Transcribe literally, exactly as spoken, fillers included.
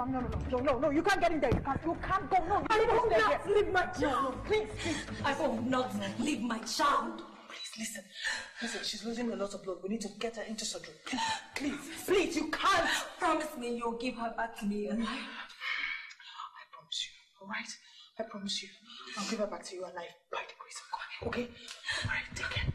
ma'am, no, no, no, no, no, no, you can't get in there. You can't, you can't go. No, I will not leave my child. No, no, please, please. I will not leave my child. Please, listen. Listen, she's losing a lot of blood. We need to get her into surgery. Please, please, please, you can't. Promise me you'll give her back to me alive. I promise you, all right? I promise you. I'll give her back to you alive by the grace of God, okay? All right, take care.